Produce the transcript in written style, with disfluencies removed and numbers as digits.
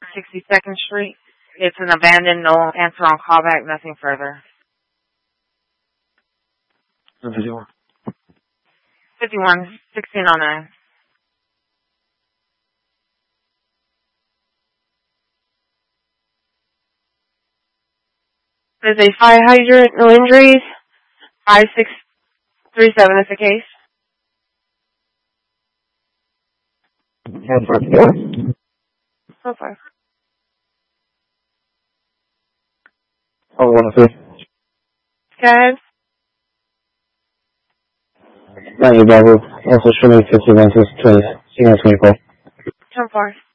62nd Street. It's an abandoned, no answer on callback, nothing further. 51. 1609. There's a fire hydrant, no injuries. 5637 is the case. 10-4. So far. Oh, 103. Go ahead. 90 Bravo. Also showing 51 to 20, 24. 10-4.